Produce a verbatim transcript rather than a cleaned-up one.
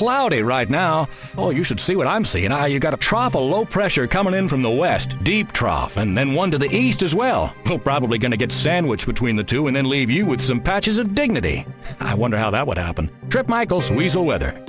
cloudy right now. Oh, you should see what I'm seeing. Ah, you got a trough of low pressure coming in from the west, deep trough, and then one to the east as well. We're probably going to get sandwiched between the two and then leave you with some patches of dignity. I wonder how that would happen. Trip Michaels, Weasel Weather.